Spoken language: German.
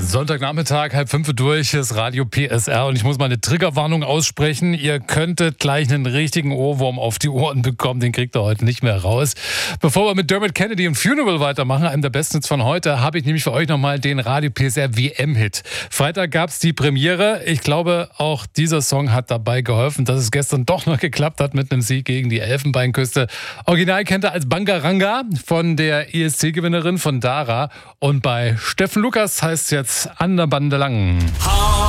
Sonntagnachmittag, 4:30 durch, ist Radio PSR und ich muss mal eine Triggerwarnung aussprechen. Ihr könntet gleich einen richtigen Ohrwurm auf die Ohren bekommen, den kriegt ihr heute nicht mehr raus. Bevor wir mit Dermot Kennedy und Funeral weitermachen, einem der besten Hits von heute, habe ich nämlich für euch nochmal den Radio PSR WM-Hit. Freitag gab es die Premiere. Ich glaube, auch dieser Song hat dabei geholfen, dass es gestern doch noch geklappt hat mit einem Sieg gegen die Elfenbeinküste. Original kennt ihr als Bangaranga von der ESC-Gewinnerin von Dara. Und bei Steffen Lukas heißt es jetzt An der Bande lang.